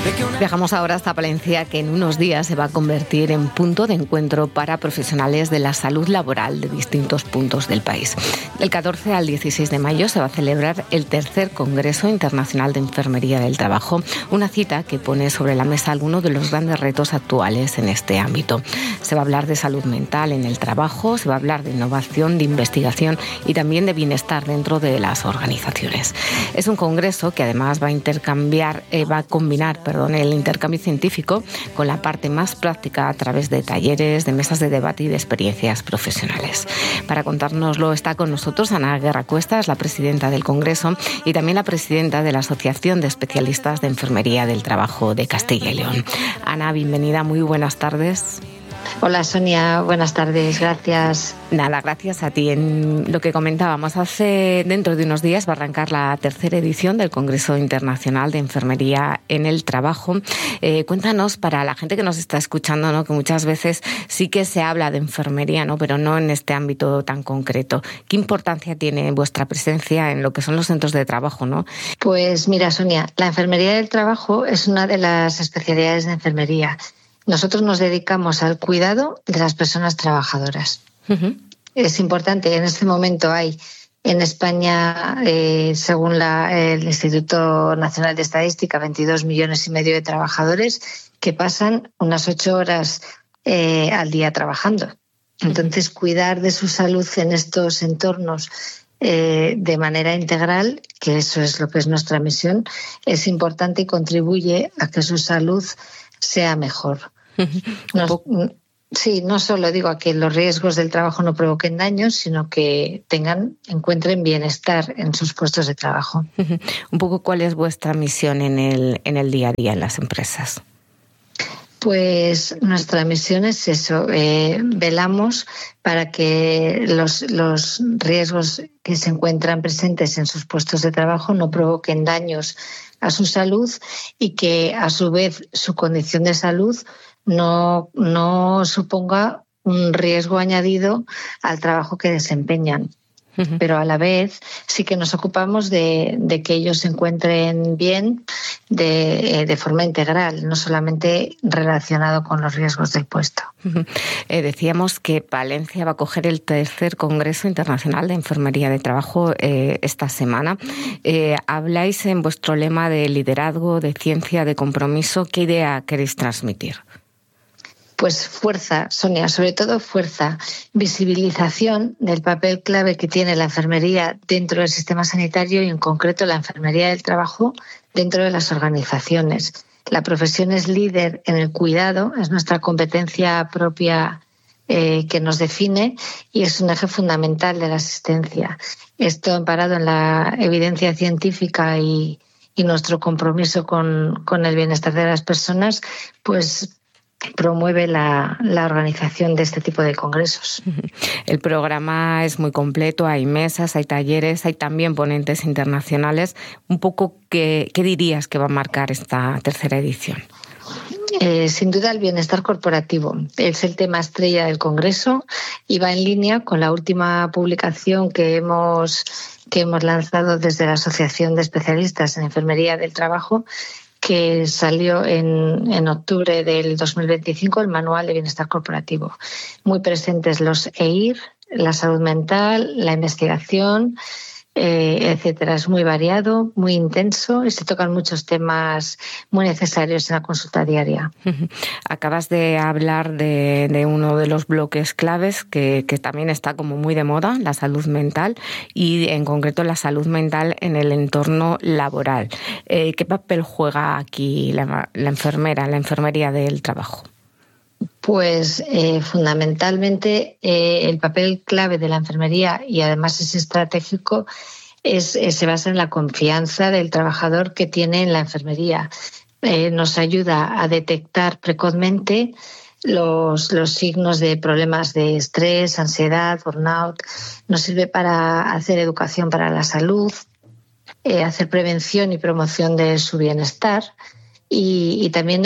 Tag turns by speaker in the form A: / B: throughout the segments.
A: Viajamos ahora hasta Palencia, que en unos días se va a convertir en punto de encuentro para profesionales de la salud laboral de distintos puntos del país. Del 14 al 16 de mayo se va a celebrar el tercer Congreso Internacional de Enfermería del Trabajo, una cita que pone sobre la mesa algunos de los grandes retos actuales en este ámbito. Se va a hablar de salud mental en el trabajo, se va a hablar de innovación, de investigación y también de bienestar dentro de las organizaciones. Es un congreso que además va a combinar el intercambio científico con la parte más práctica a través de talleres, de mesas de debate y de experiencias profesionales. Para contárnoslo está con nosotros Ana Guerra Cuesta, es la presidenta del Congreso y también la presidenta de la Asociación de Especialistas de Enfermería del Trabajo de Castilla y León. Ana, bienvenida, muy buenas tardes.
B: Hola Sonia, buenas tardes, gracias.
A: Nada, gracias a ti. En lo que comentábamos, dentro de unos días va a arrancar la tercera edición del Congreso Internacional de Enfermería en el Trabajo. Cuéntanos, para la gente que nos está escuchando, ¿no?, que muchas veces sí que se habla de enfermería, ¿no?, pero no en este ámbito tan concreto. ¿Qué importancia tiene vuestra presencia en lo que son los centros de trabajo, ¿no?
B: Pues mira, Sonia, la enfermería del trabajo es una de las especialidades de enfermería. Nosotros nos dedicamos al cuidado de las personas trabajadoras. Uh-huh. Es importante, en este momento hay en España, según el Instituto Nacional de Estadística, 22,5 millones de trabajadores que pasan unas 8 horas al día trabajando. Entonces, cuidar de su salud en estos entornos de manera integral, que eso es lo que es nuestra misión, es importante y contribuye a que su salud sea mejor. No solo digo a que los riesgos del trabajo no provoquen daños, sino que encuentren bienestar en sus puestos de trabajo.
A: Un poco, ¿cuál es vuestra misión en el día a día en las empresas?
B: Pues nuestra misión es eso, velamos para que los riesgos que se encuentran presentes en sus puestos de trabajo no provoquen daños a su salud y que a su vez su condición de salud no suponga un riesgo añadido al trabajo que desempeñan. Uh-huh. Pero a la vez sí que nos ocupamos de que ellos se encuentren bien de forma integral, no solamente relacionado con los riesgos del puesto.
A: Uh-huh. Decíamos que Palencia va a acoger el tercer Congreso Internacional de Enfermería de Trabajo esta semana. Habláis en vuestro lema de liderazgo, de ciencia, de compromiso. ¿Qué idea queréis transmitir?
B: Pues fuerza, Sonia, sobre todo fuerza, visibilización del papel clave que tiene la enfermería dentro del sistema sanitario y en concreto la enfermería del trabajo dentro de las organizaciones. La profesión es líder en el cuidado, es nuestra competencia propia que nos define y es un eje fundamental de la asistencia. Esto amparado en la evidencia científica y nuestro compromiso con el bienestar de las personas, pues promueve la organización de este tipo de congresos.
A: El programa es muy completo, hay mesas, hay talleres, hay también ponentes internacionales. Un poco, ¿qué dirías que va a marcar esta tercera edición?
B: Sin duda el bienestar corporativo es el tema estrella del Congreso y va en línea con la última publicación que hemos lanzado desde la Asociación de Especialistas en Enfermería del Trabajo, que salió en octubre del 2025, el Manual de Bienestar Corporativo. Muy presentes los EIR, la salud mental, la investigación, etcétera. Es muy variado, muy intenso y se tocan muchos temas muy necesarios en la consulta diaria.
A: Acabas de hablar de uno de los bloques claves que también está como muy de moda, la salud mental y en concreto la salud mental en el entorno laboral. ¿Qué papel juega aquí la enfermería del trabajo?
B: Pues fundamentalmente el papel clave de la enfermería, y además es estratégico, se basa en la confianza del trabajador que tiene en la enfermería. Nos ayuda a detectar precozmente los signos de problemas de estrés, ansiedad, burnout. Nos sirve para hacer educación para la salud, hacer prevención y promoción de su bienestar. Y también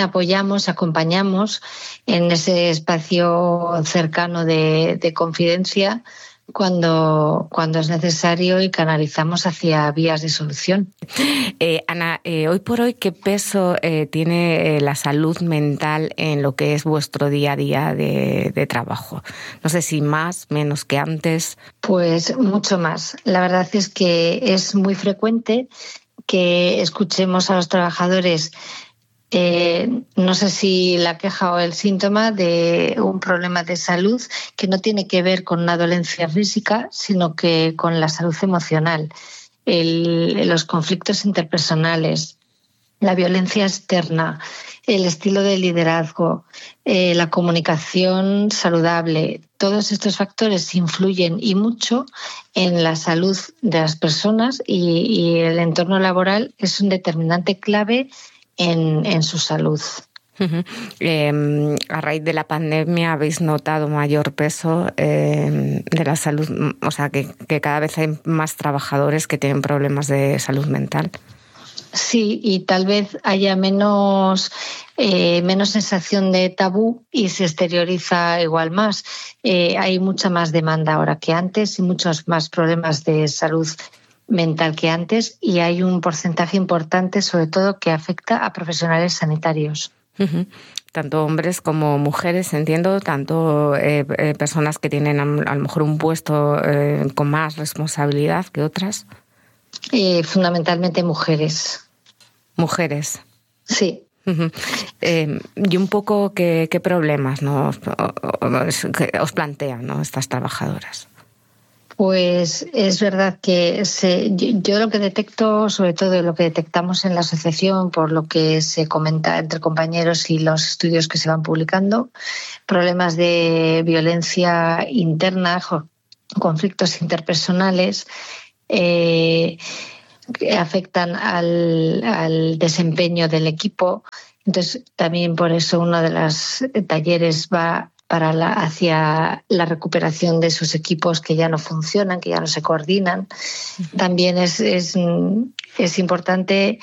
B: acompañamos en ese espacio cercano de confidencia cuando es necesario y canalizamos hacia vías de solución.
A: Ana, hoy por hoy, ¿qué peso tiene la salud mental en lo que es vuestro día a día de trabajo? No sé si más, menos que antes.
B: Pues mucho más. La verdad es que es muy frecuente que escuchemos a los trabajadores no sé si la queja o el síntoma de un problema de salud que no tiene que ver con una dolencia física, sino que con la salud emocional, los conflictos interpersonales, la violencia externa, el estilo de liderazgo, la comunicación saludable. Todos estos factores influyen y mucho en la salud de las personas y el entorno laboral es un determinante clave en su salud.
A: A raíz de la pandemia, ¿habéis notado mayor peso de la salud? O sea, que cada vez hay más trabajadores que tienen problemas de salud mental.
B: Sí, y tal vez haya menos sensación de tabú y se exterioriza igual más. Hay mucha más demanda ahora que antes y muchos más problemas de salud mental que antes, y hay un porcentaje importante, sobre todo, que afecta a profesionales sanitarios.
A: Tanto hombres como mujeres, entiendo, tanto personas que tienen a lo mejor un puesto con más responsabilidad que otras.
B: Fundamentalmente mujeres.
A: ¿Mujeres?
B: Sí.
A: Y un poco qué problemas, ¿no?, os plantean, ¿no?, estas trabajadoras.
B: Pues es verdad que yo lo que detecto, sobre todo lo que detectamos en la asociación, por lo que se comenta entre compañeros y los estudios que se van publicando, problemas de violencia interna, conflictos interpersonales, que afectan al desempeño del equipo. Entonces, también por eso uno de los talleres va hacia la recuperación de esos equipos que ya no funcionan, que ya no se coordinan. También es importante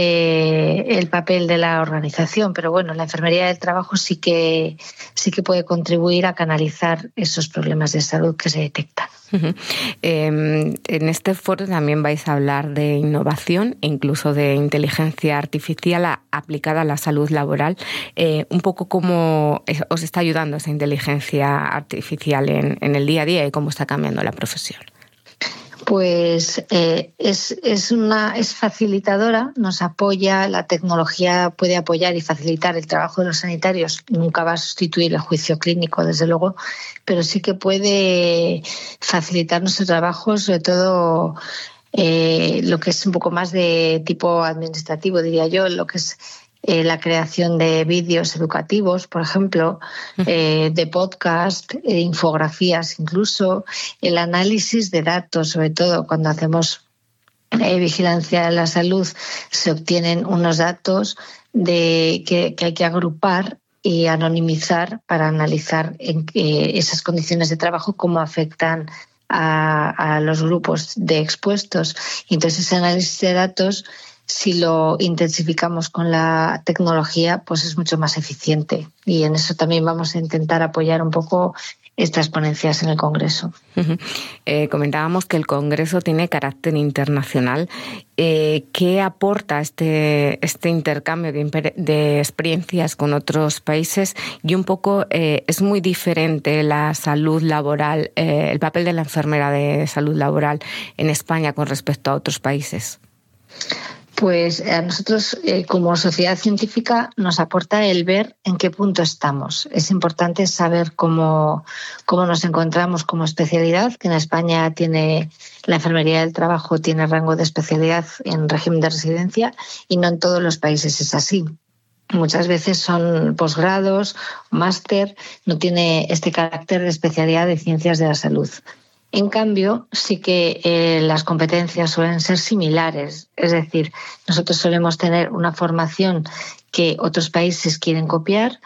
B: el papel de la organización, pero bueno, la enfermería del trabajo sí que puede contribuir a canalizar esos problemas de salud que se detectan.
A: En este foro también vais a hablar de innovación e incluso de inteligencia artificial aplicada a la salud laboral. Un poco cómo os está ayudando esa inteligencia artificial en el día a día y cómo está cambiando la profesión.
B: Pues es facilitadora, nos apoya, la tecnología puede apoyar y facilitar el trabajo de los sanitarios. Nunca va a sustituir el juicio clínico, desde luego, pero sí que puede facilitar nuestro trabajo, sobre todo lo que es un poco más de tipo administrativo, diría yo, lo que es la creación de vídeos educativos, por ejemplo, de podcast, infografías incluso, el análisis de datos, sobre todo cuando hacemos vigilancia de la salud, se obtienen unos datos que hay que agrupar y anonimizar para analizar esas condiciones de trabajo, cómo afectan a los grupos de expuestos. Y entonces ese análisis de datos, si lo intensificamos con la tecnología, pues es mucho más eficiente. Y en eso también vamos a intentar apoyar un poco estas ponencias en el Congreso.
A: Comentábamos que el Congreso tiene carácter internacional. ¿Qué aporta este intercambio de experiencias con otros países? Y un poco, ¿es muy diferente la salud laboral, el papel de la enfermera de salud laboral en España con respecto a otros países?
B: Pues a nosotros, como sociedad científica, nos aporta el ver en qué punto estamos. Es importante saber cómo nos encontramos como especialidad, que en España la enfermería del trabajo tiene rango de especialidad en régimen de residencia y no en todos los países es así. Muchas veces son posgrados, máster, no tiene este carácter de especialidad de ciencias de la salud. En cambio, sí que las competencias suelen ser similares. Es decir, nosotros solemos tener una formación que otros países quieren copiar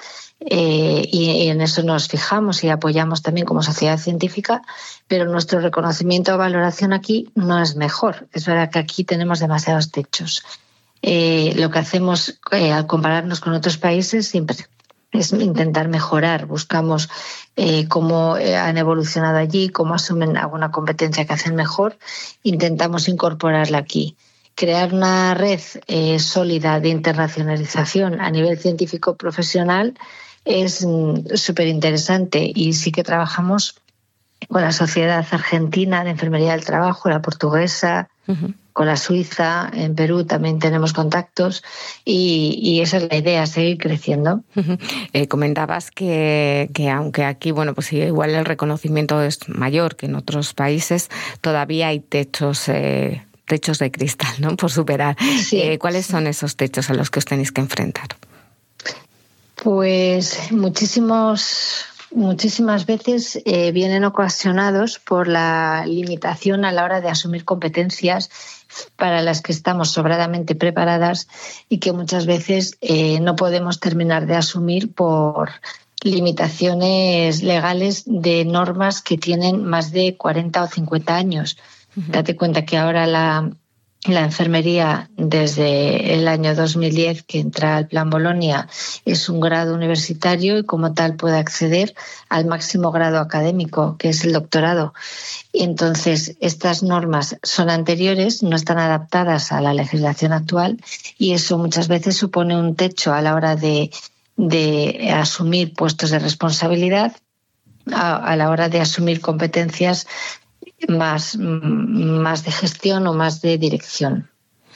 B: y en eso nos fijamos y apoyamos también como sociedad científica, pero nuestro reconocimiento o valoración aquí no es mejor. Es verdad que aquí tenemos demasiados techos. Lo que hacemos al compararnos con otros países siempre es intentar mejorar. Buscamos cómo han evolucionado allí, cómo asumen alguna competencia que hacen mejor. Intentamos incorporarla aquí. Crear una red sólida de internacionalización a nivel científico profesional es súper interesante, y sí que trabajamos con la Sociedad Argentina de Enfermería del Trabajo, la portuguesa, con la suiza, en Perú también tenemos contactos, y esa es la idea, seguir creciendo.
A: Comentabas que aunque aquí, bueno, pues igual el reconocimiento es mayor que en otros países, todavía hay techos de cristal, ¿no?, por superar.
B: Sí.
A: ¿Cuáles son esos techos a los que os tenéis que enfrentar?
B: Pues muchísimas veces vienen ocasionados por la limitación a la hora de asumir competencias para las que estamos sobradamente preparadas y que muchas veces no podemos terminar de asumir por limitaciones legales de normas que tienen más de 40 o 50 años. Date cuenta que ahora la enfermería, desde el año 2010 que entra al Plan Bolonia, es un grado universitario y como tal puede acceder al máximo grado académico, que es el doctorado. Y entonces estas normas son anteriores, no están adaptadas a la legislación actual, y eso muchas veces supone un techo a la hora de asumir puestos de responsabilidad, a la hora de asumir competencias más de gestión o más de dirección.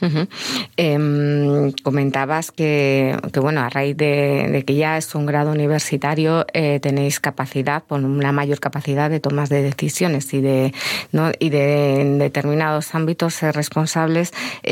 A: Comentabas que bueno, a raíz de que ya es un grado universitario, tenéis capacidad, una mayor capacidad de tomas de decisiones y de en determinados ámbitos ser responsables.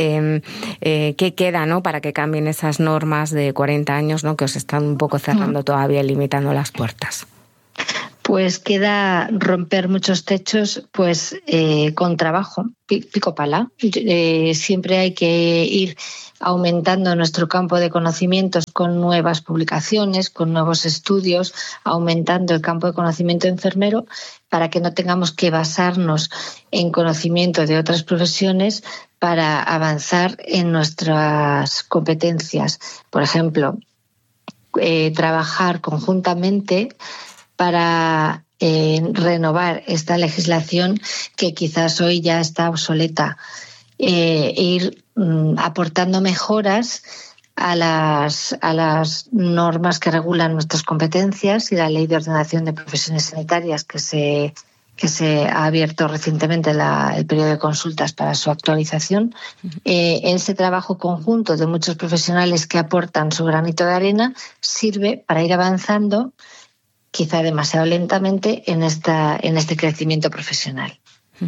A: ¿Qué queda, ¿no?, para que cambien esas normas de 40 años, ¿no?, que os están un poco cerrando todavía y limitando las puertas?
B: Pues queda romper muchos techos, pues con trabajo, pico pala. Siempre hay que ir aumentando nuestro campo de conocimientos con nuevas publicaciones, con nuevos estudios, aumentando el campo de conocimiento enfermero para que no tengamos que basarnos en conocimiento de otras profesiones para avanzar en nuestras competencias. Por ejemplo, trabajar conjuntamente para renovar esta legislación que quizás hoy ya está obsoleta, ir aportando mejoras a las normas que regulan nuestras competencias y la Ley de Ordenación de Profesiones Sanitarias que se ha abierto recientemente el periodo de consultas para su actualización. Ese trabajo conjunto de muchos profesionales que aportan su granito de arena sirve para ir avanzando, quizá demasiado lentamente, en este crecimiento profesional.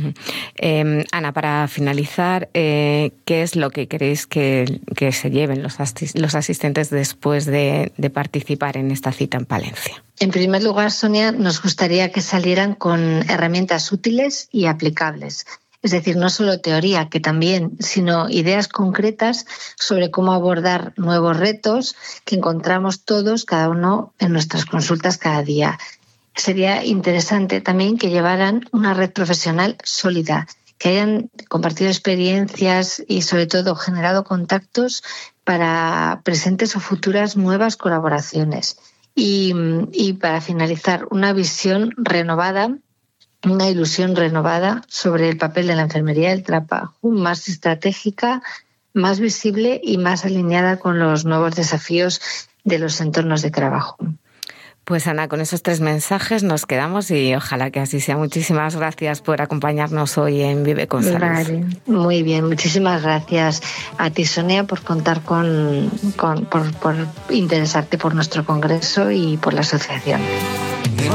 A: Ana, para finalizar, ¿qué es lo que queréis que se lleven los asistentes después de participar en esta cita en Palencia?
B: En primer lugar, Sonia, nos gustaría que salieran con herramientas útiles y aplicables. Es decir, no solo teoría, que también, sino ideas concretas sobre cómo abordar nuevos retos que encontramos todos, cada uno, en nuestras consultas cada día. Sería interesante también que llevaran una red profesional sólida, que hayan compartido experiencias y, sobre todo, generado contactos para presentes o futuras nuevas colaboraciones. Y para finalizar, una visión renovada, una ilusión renovada sobre el papel de la enfermería del trabajo, más estratégica, más visible y más alineada con los nuevos desafíos de los entornos de trabajo.
A: Pues Ana, con esos 3 mensajes nos quedamos y ojalá que así sea. Muchísimas gracias por acompañarnos hoy en Vive con Salud.
B: Vale, muy bien, muchísimas gracias a ti, Sonia, por contar por interesarte por nuestro congreso y por la asociación.